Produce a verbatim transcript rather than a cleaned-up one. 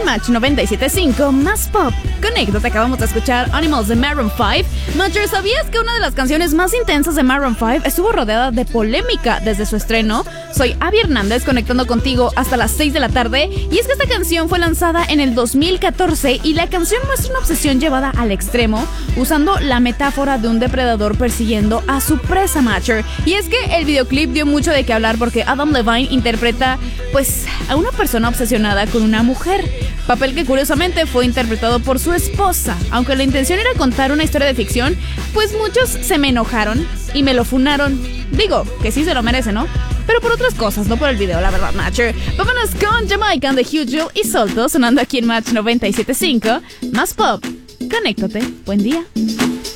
Match noventa y siete punto cinco, más pop. Conéctate, acabamos de escuchar Animals de Maroon cinco. Matcher, ¿sabías que una de las canciones más intensas de Maroon cinco estuvo rodeada de polémica desde su estreno? Soy Abby Hernández, conectando contigo hasta las seis de la tarde. Y es que esta canción fue lanzada en el dos mil catorce y la canción muestra una obsesión llevada al extremo, usando la metáfora de un depredador persiguiendo a su presa, Matcher. Y es que el videoclip dio mucho de qué hablar porque Adam Levine interpreta, pues, a una persona obsesionada con una mujer, papel que curiosamente fue interpretado por su esposa. Aunque la intención era contar una historia de ficción, pues muchos se me enojaron y me lo funaron. Digo, que sí se lo merece, ¿no? Pero por otras cosas, no por el video, la verdad, Matcher. Vámonos con Jamaican de Hugh Jill y Solto, sonando aquí en Match noventa y siete punto cinco. Más pop. Conéctate. Buen día.